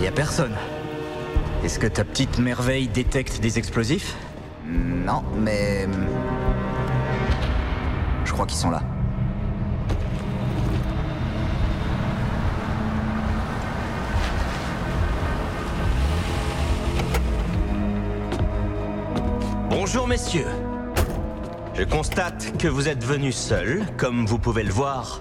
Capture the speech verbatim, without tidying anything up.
Y a personne. Est-ce que ta petite merveille détecte des explosifs? Non, mais... Je crois qu'ils sont là. Bonjour messieurs. Je constate que vous êtes venus seuls, comme vous pouvez le voir.